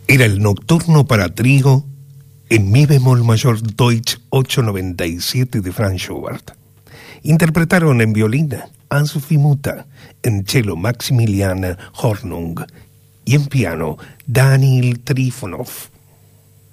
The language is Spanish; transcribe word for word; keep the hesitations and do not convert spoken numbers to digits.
Era el nocturno para trío en mi bemol mayor Deutsch ochocientos noventa y siete de Franz Schubert. Interpretaron en violina Hans Wimuta, en cello Maximilian Hornung y en piano Daniel Trifonov.